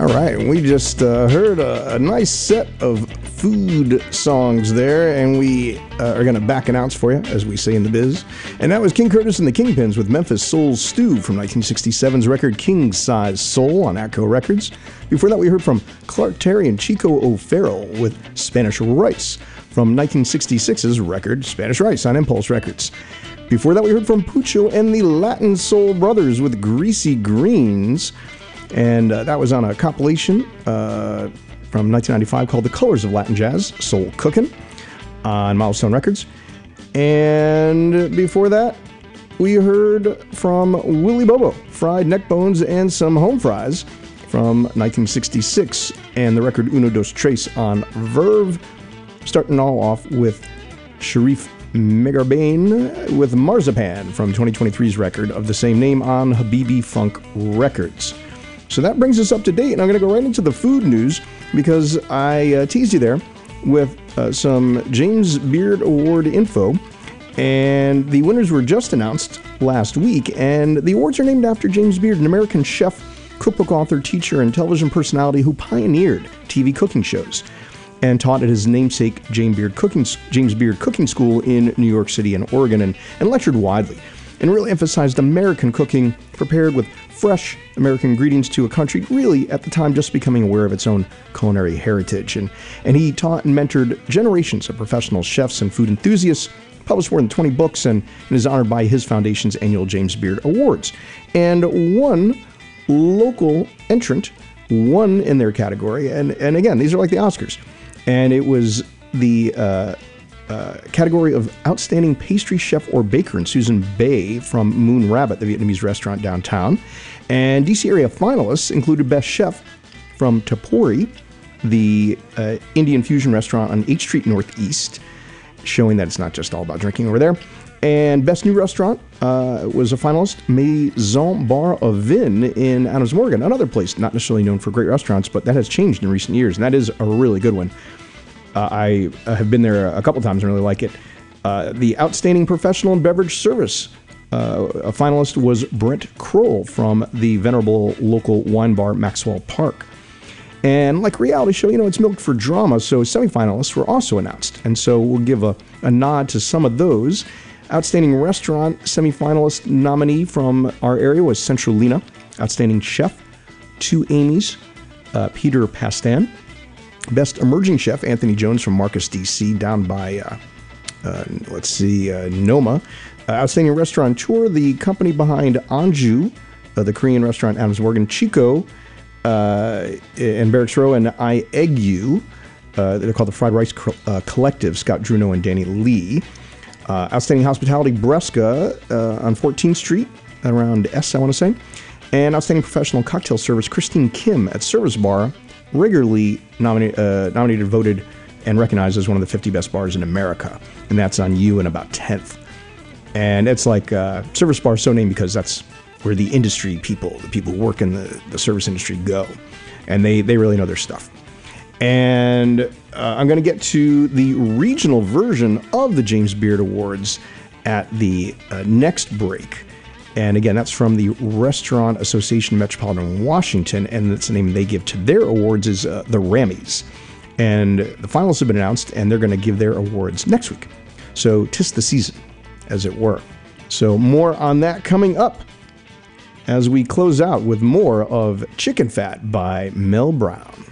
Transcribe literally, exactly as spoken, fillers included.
All right, we just uh, heard a, a nice set of food songs there, and we uh, are going to back announce for you, as we say in the biz. And that was King Curtis and the Kingpins with Memphis Soul Stew from nineteen sixty-seven's record King Size Soul on Atco Records. Before that, we heard from Clark Terry and Chico O'Farrell with Spanish Rice from nineteen sixty-six's record Spanish Rice on Impulse Records. Before that, we heard from Pucho and the Latin Soul Brothers with Greasy Greens. And uh, that was on a compilation uh, from nineteen ninety-five called The Colors of Latin Jazz, Soul Cookin' on Milestone Records. And before that, we heard from Willie Bobo, Fried Neck Bones and Some Home Fries from nineteen sixty-six and the record Uno Dos Tres on Verve. Starting all off with Sharif Megarbain with Marzipan from twenty twenty-three's record of the same name on Habibi Funk Records. So that brings us up to date, and I'm going to go right into the food news because I uh, teased you there with uh, some James Beard Award info, and the winners were just announced last week, and the awards are named after James Beard, an American chef, cookbook author, teacher, and television personality who pioneered T V cooking shows and taught at his namesake James Beard Cooking, James Beard Cooking School in New York City and Oregon, and, and lectured widely, and really emphasized American cooking prepared with fresh American ingredients to a country really at the time just becoming aware of its own culinary heritage. And, and he taught and mentored generations of professional chefs and food enthusiasts, published more than twenty books, and, and is honored by his foundation's annual James Beard Awards. And one local entrant won in their category. And, and again, these are like the Oscars. And it was the uh, uh, category of Outstanding Pastry Chef or Baker, and Susan Bay from Moon Rabbit, the Vietnamese restaurant downtown. And D C area finalists included Best Chef from Tapori, the uh, Indian fusion restaurant on H Street Northeast, showing that it's not just all about drinking over there. And Best New Restaurant uh, was a finalist, Maison Bar au Vin in Adams Morgan, another place not necessarily known for great restaurants, but that has changed in recent years, and that is a really good one. Uh, I have been there a couple times and really like it. Uh, the Outstanding Professional and Beverage Service, uh, a finalist was Brent Kroll from the venerable local wine bar Maxwell Park. And like reality show, you know, it's milked for drama, so semifinalists were also announced. And so we'll give a, a nod to some of those. Outstanding Restaurant semifinalist nominee from our area was Centralina. Outstanding Chef, Two Amy's, uh, Peter Pastan. Best Emerging Chef, Anthony Jones from Marcus, D C, down by, uh, uh, let's see, uh, Noma. Uh, Outstanding Restaurateur, the company behind Anju, uh, the Korean restaurant Adams Morgan, Chico, uh, and Barracks Row, and I Egg You. Uh, they're called the Fried Rice Co- uh, Collective, Scott Druno and Danny Lee. Uh, Outstanding Hospitality, Bresca uh, on fourteenth Street, around S, I want to say. And Outstanding Professional Cocktail Service, Christine Kim at Service Bar, regularly nominated, uh, nominated, voted, and recognized as one of the fifty best bars in America. And that's on you in about tenth. And it's like uh, Service Bar is so named because that's where the industry people, the people who work in the, the service industry go. And they, they really know their stuff. And uh, I'm going to get to the regional version of the James Beard Awards at the uh, next break. And again, that's from the Restaurant Association Metropolitan Washington, and that's the name they give to their awards is uh, the Rammies. And the finalists have been announced, and they're going to give their awards next week. So 'tis the season, as it were. So more on that coming up as we close out with more of Chicken Fat by Mel Brown.